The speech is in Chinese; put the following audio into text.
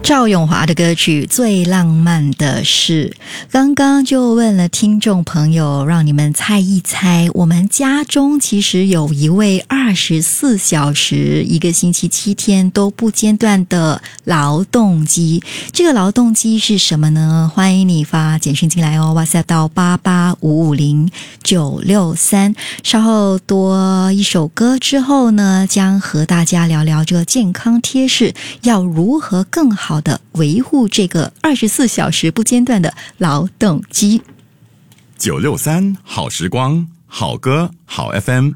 赵咏华的歌曲《最浪漫的事》，刚刚就问了听众朋友，让你们猜一猜，我们家中其实有一位24小时一个星期7天都不间断的劳动机，这个劳动机是什么呢？欢迎你发简讯进来哦， WhatsApp 到88550-963，稍后多一首歌之后呢，将和大家聊聊这个健康贴士，要如何更好的维护这个24小时不间断的劳动机。 963好时光，好歌好 FM。